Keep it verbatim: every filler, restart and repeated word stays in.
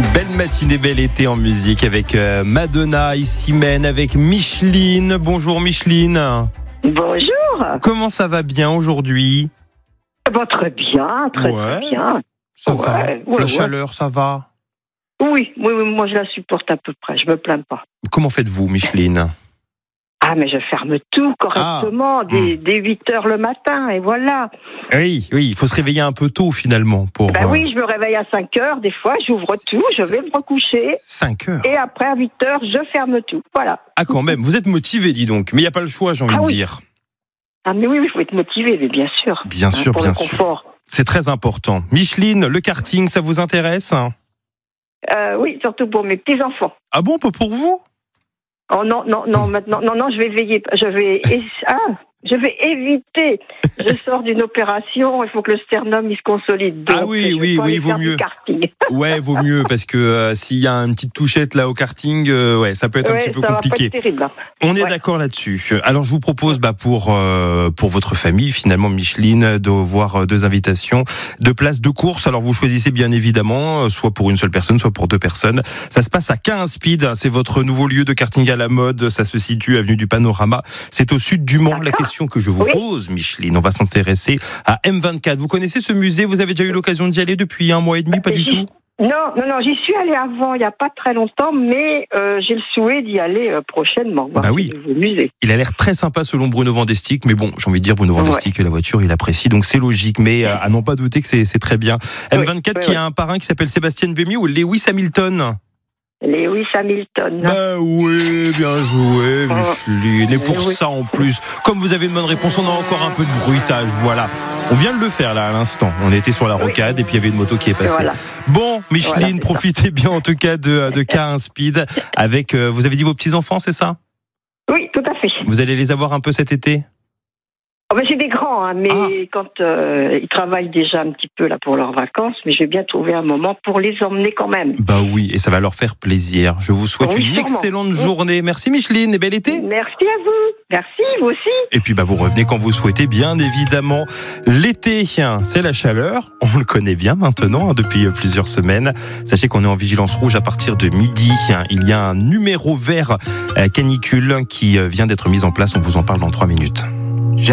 Belle matinée, bel été en musique avec Madonna, ici Mène, avec Micheline. Bonjour Micheline. Bonjour. Comment ça va bien aujourd'hui? Bah, très bien, très, ouais. très bien. Ça ouais, va ouais, La ouais. chaleur, ça va? Oui, oui, oui, moi je la supporte à peu près, je me plains pas. Comment faites-vous Micheline? Ah, mais je ferme tout correctement, ah. dès, dès huit heures le matin, et voilà. Oui, oui, il faut se réveiller un peu tôt finalement. Pour, ben oui, je me réveille à cinq heures, des fois, j'ouvre tout, je vais me recoucher. cinq heures Et après, à huit heures, je ferme tout, voilà. Ah, quand même, vous êtes motivé, dis donc, mais il n'y a pas le choix, j'ai envie ah, de oui. dire. Ah, mais oui, il faut être motivé, mais bien sûr. Bien sûr, pour bien le confort. sûr. C'est très important. Micheline, le karting, ça vous intéresse? euh, Oui, surtout pour mes petits-enfants. Ah bon, pas pour vous? Oh non, non, non, maintenant, non, non, je vais veiller, je vais, ah, je vais éviter. Je sors d'une opération, il faut que le sternum il se consolide. Donc, ah oui, oui, oui, vaut mieux. Ouais, vaut mieux parce que euh, s'il y a une petite touchette là au karting, euh, ouais, ça peut être ouais, un petit peu ça compliqué. Va pas être terrible, hein. On est ouais. d'accord là-dessus. Alors je vous propose, bah, pour euh, pour votre famille, finalement, Micheline, de voir deux invitations, deux places de course. Alors vous choisissez bien évidemment, soit pour une seule personne, soit pour deux personnes. Ça se passe à Caen Speed. C'est votre nouveau lieu de karting à la mode. Ça se situe avenue du Panorama. C'est au sud du Mans. D'accord. La question que je vous oui. pose, Micheline, on va s'intéresser à M vingt-quatre. Vous connaissez ce musée? Vous avez déjà eu l'occasion d'y aller depuis un mois et demi? Pas du tout? Non, non, non, j'y suis allée avant, il n'y a pas très longtemps, mais euh, j'ai le souhait d'y aller euh, prochainement. Bah oui, musée. Il a l'air très sympa selon Bruno Vandestick, mais bon, j'ai envie de dire Bruno Vandestick, ouais. La voiture, il apprécie, donc c'est logique, mais euh, à n'en pas douter que c'est, c'est très bien. M vingt-quatre oui, qui oui, a oui. un parrain qui s'appelle Sébastien Buemi ou Lewis Hamilton? Lewis Hamilton. Bah oui, bien joué, Micheline. Et pour oui. ça, en plus, comme vous avez une bonne réponse, on a encore un peu de bruitage, voilà. On vient de le faire, là, à l'instant. On était sur la rocade, oui. et puis il y avait une moto qui est passée. Voilà. Bon, Micheline, voilà, profitez ça. bien, en tout cas, de, de Caen Speed. Avec, euh, vous avez dit vos petits-enfants, c'est ça? Oui, tout à fait. Vous allez les avoir un peu cet été? Oh ben c'est des grands, hein, mais ah. quand euh, ils travaillent déjà un petit peu là pour leurs vacances, mais je vais bien trouver un moment pour les emmener quand même. Bah oui, et ça va leur faire plaisir. Je vous souhaite oui, une sûrement. excellente journée. Merci Micheline et bel été. Merci à vous. Merci, vous aussi. Et puis bah vous revenez quand vous souhaitez, bien évidemment. L'été, c'est la chaleur. On le connaît bien maintenant, hein, depuis plusieurs semaines. Sachez qu'on est en vigilance rouge à partir de midi. Il y a un numéro vert canicule qui vient d'être mis en place. On vous en parle dans trois minutes.